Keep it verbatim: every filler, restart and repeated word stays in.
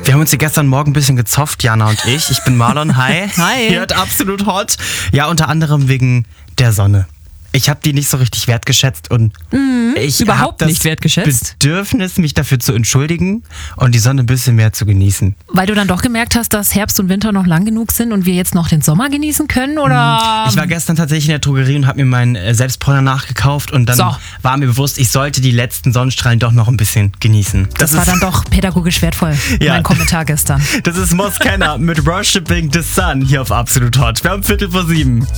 Wir haben uns hier gestern Morgen ein bisschen gezofft, Jana und ich. Ich bin Marlon, hi. Hi. Ihr hört absolut hot. Ja, unter anderem wegen der Sonne. Ich habe die nicht so richtig wertgeschätzt und Mhm, ich überhaupt hab nicht das wertgeschätzt. Bedürfnis, mich dafür zu entschuldigen und die Sonne ein bisschen mehr zu genießen. Weil du dann doch gemerkt hast, dass Herbst und Winter noch lang genug sind und wir jetzt noch den Sommer genießen können, oder? Ich war gestern tatsächlich in der Drogerie und habe mir meinen äh, Selbstbräuner nachgekauft und dann So. war mir bewusst, ich sollte die letzten Sonnenstrahlen doch noch ein bisschen genießen. Das, war dann doch pädagogisch wertvoll, Ja. mein Kommentar gestern. Das ist Moss Kenner mit Worshipping the Sun hier auf Absolut Hot. Wir haben Viertel vor sieben.